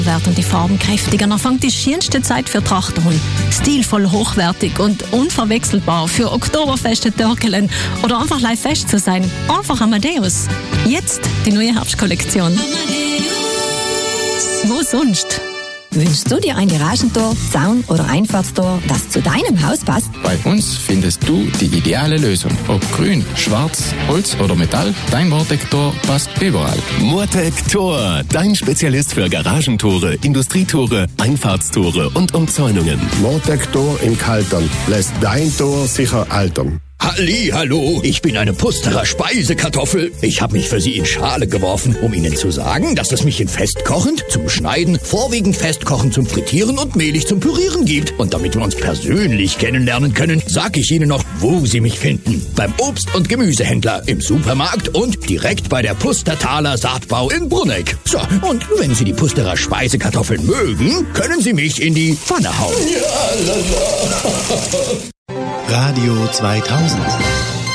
werden die Farben kräftiger. Dann fängt die schönste Zeit für Trachterhund. Stilvoll, hochwertig und unverwechselbar für Oktoberfeste, Törkelen oder einfach live fest zu sein. Einfach Amadeus. Jetzt die neue Herbstkollektion. Wo sonst? Wünschst du dir ein Garagentor, Zaun oder Einfahrtstor, das zu deinem Haus passt? Bei uns findest du die ideale Lösung. Ob grün, schwarz, Holz oder Metall, dein Mortec-Tor passt überall. Mortec-Tor, dein Spezialist für Garagentore, Industrietore, Einfahrtstore und Umzäunungen. Mortec-Tor in Kaltern lässt dein Tor sicher altern. Hallo, ich bin eine Pusterer Speisekartoffel. Ich habe mich für Sie in Schale geworfen, um Ihnen zu sagen, dass es mich in festkochend zum Schneiden, vorwiegend festkochend zum Frittieren und mehlig zum Pürieren gibt. Und damit wir uns persönlich kennenlernen können, sage ich Ihnen noch, wo Sie mich finden. Beim Obst- und Gemüsehändler, im Supermarkt und direkt bei der Pustertaler Saatbau in Brunegg. So, und wenn Sie die Pusterer Speisekartoffeln mögen, können Sie mich in die Pfanne hauen. Radio 2000.